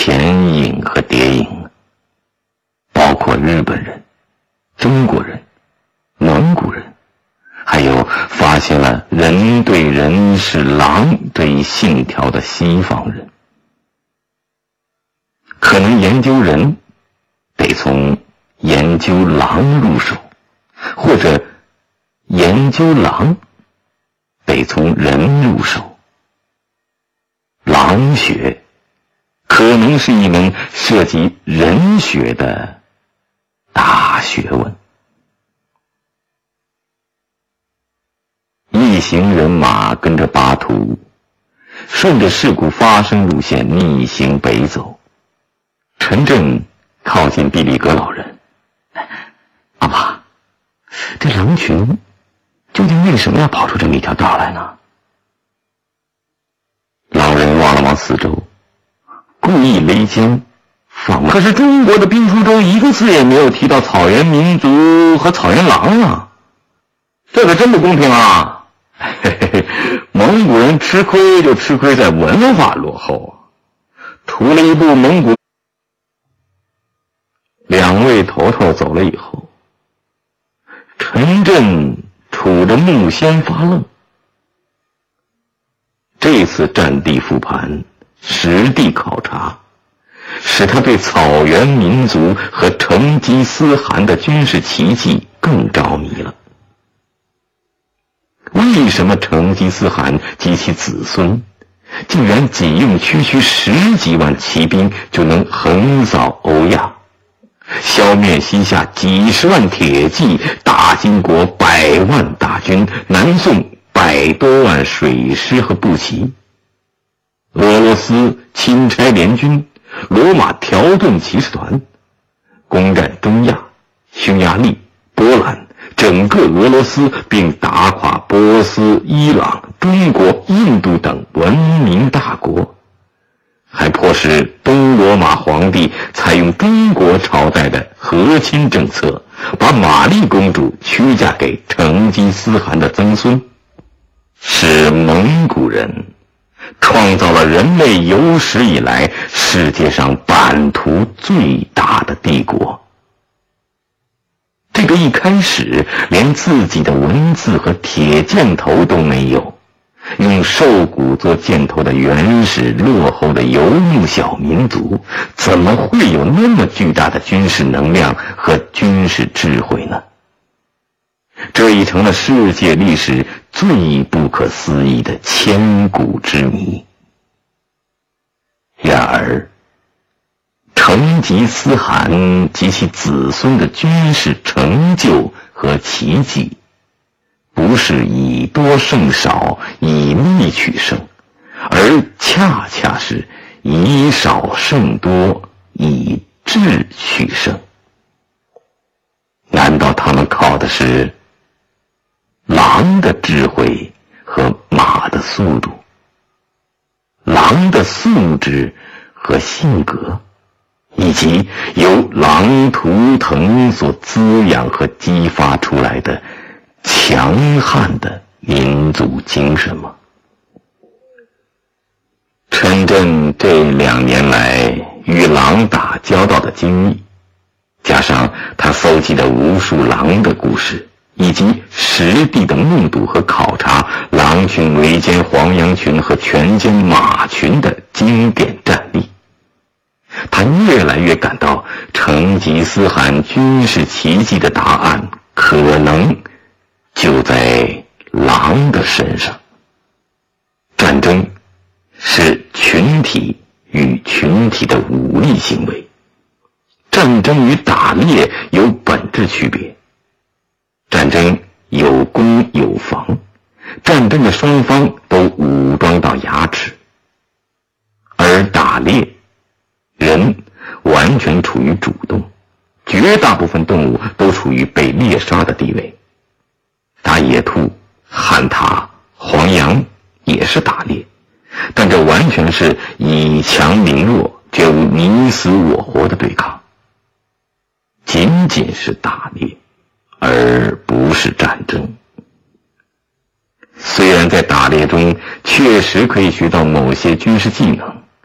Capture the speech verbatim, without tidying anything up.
潜影和谍影，包括日本人、中国人、蒙古人，还有发现了人对人是狼这一信条的西方人。可能研究人得从研究狼入手，或者研究狼得从人入手。狼学可能是一门涉及人学的大学问。一行人马跟着巴图顺着事故发生路线逆行北走，陈震靠近毕力格老人。阿爸，这狼群究竟为什么要跑出这么一条道来呢？老人望了望四周，故意勒肩放慢。可是中国的兵书中一个字也没有提到草原民族和草原狼啊，这可真不公平啊！嘿嘿嘿，蒙古人吃亏就吃亏在文化落后啊，图了一部蒙古。两位头头走了以后，陈震杵着木先发愣。这次战地复盘、实地考察，使他对草原民族和成吉思汗的军事奇迹更着迷了。为什么成吉思汗及其子孙竟然仅用区区十几万骑兵就能横扫欧亚，消灭西夏几十万铁骑，大金国百万大军，南宋百多万水师和步骑？俄罗斯钦差联军、罗马条顿骑士团攻占中亚、匈牙利、波兰，整个俄罗斯，并打垮波斯、伊朗、中国、印度等文明大国，还迫使东罗马皇帝采用中国朝代的和亲政策，把玛丽公主许嫁给成吉思汗的曾孙，使蒙古人创造了人类有史以来世界上版图最大的帝国。这个一开始连自己的文字和铁箭头都没有，用兽骨做箭头的原始落后的游牧小民族，怎么会有那么巨大的军事能量和军事智慧呢？这已成了世界历史最不可思议的千古之谜。然而成吉思汗及其子孙的军事成就和奇迹，不是以多胜少，以力取胜，而恰恰是以少胜多，以智取胜。难道他们靠的是狼的智慧和马的速度，狼的素质和性格，以及由狼图腾所滋养和激发出来的强悍的民族精神吗？陈震这两年来与狼打交道的经历，加上他搜集的无数狼的故事，以及实地的目睹和考察狼群围歼黄羊群和全歼马群的经典战例，他越来越感到成吉思汗军事奇迹的答案可能就在狼的身上。战争是群体与群体的武力行为，战争与打猎有本质区别。战争有攻有防，战争的双方都武装到牙齿，而打猎人完全处于主动，绝大部分动物都处于被猎杀的地位。打野兔、旱獭、黄羊也是打猎，但这完全是以强凌弱，绝无你死我活的对抗，仅仅是打猎，而不是战争。虽然在打猎中确实可以学到某些军事技能，